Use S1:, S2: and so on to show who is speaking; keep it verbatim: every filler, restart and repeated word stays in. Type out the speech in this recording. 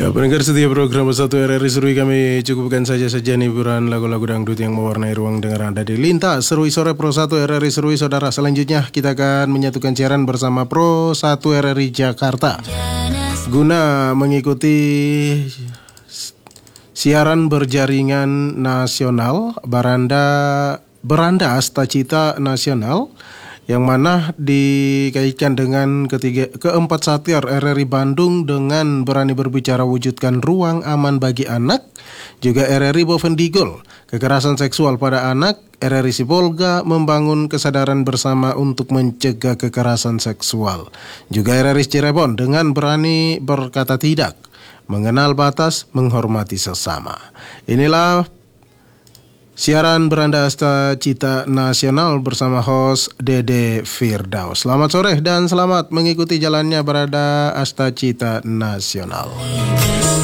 S1: Ya, pendengar setia program satu R R I Serui, kami cukupkan saja sajian hiburan lagu-lagu dangdut yang mewarnai ruang dengar Anda di Lintas Serui Sore Pro satu R R I Serui. Saudara, selanjutnya kita akan menyatukan siaran bersama Pro satu R R I Jakarta guna mengikuti siaran berjaringan nasional Beranda Beranda Astacita Nasional, yang mana dikaitkan dengan ketiga, keempat satker R R I Bandung dengan berani berbicara wujudkan ruang aman bagi anak. Juga R R I Bovendigul, kekerasan seksual pada anak. R R I Sibolga, membangun kesadaran bersama untuk mencegah kekerasan seksual. Juga R R I Cirebon, dengan berani berkata tidak, mengenal batas, menghormati sesama. Inilah siaran Beranda Astacita Nasional bersama host Dede Firdaus. Selamat sore dan selamat mengikuti jalannya Beranda Astacita Nasional.